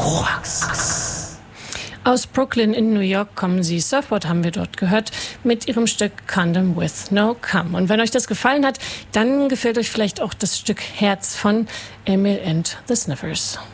Korax. Aus Brooklyn in New York kommen sie, Surfboard haben wir dort gehört, mit ihrem Stück Condom with No Cum. Und wenn euch das gefallen hat, dann gefällt euch vielleicht auch das Stück Herz von Emil and the Sniffers.